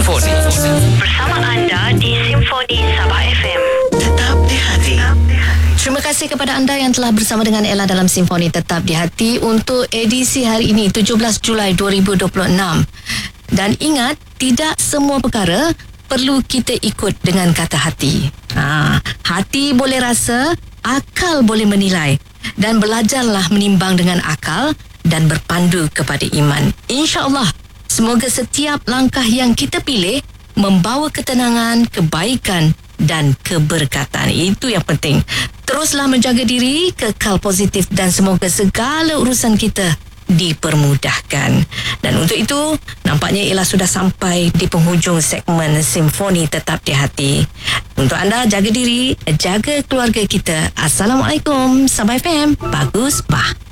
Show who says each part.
Speaker 1: Simfoni.
Speaker 2: Bersama anda di Simfoni Sabah FM.
Speaker 1: Tetap di hati.
Speaker 3: Terima kasih kepada anda yang telah bersama dengan Ella dalam Simfoni Tetap di Hati untuk edisi hari ini 17 Julai 2026. Dan ingat, tidak semua perkara perlu kita ikut dengan kata hati. Hati boleh rasa, akal boleh menilai, dan belajarlah menimbang dengan akal dan berpandu kepada iman. InsyaAllah, semoga setiap langkah yang kita pilih membawa ketenangan, kebaikan dan keberkatan. Itu yang penting. Teruslah menjaga diri, kekal positif dan semoga segala urusan kita dipermudahkan. Dan untuk itu, nampaknya Ella sudah sampai di penghujung segmen Simfoni Tetap di Hati. Untuk anda, jaga diri, jaga keluarga kita. Assalamualaikum. Sabah FM. Bagus, bah.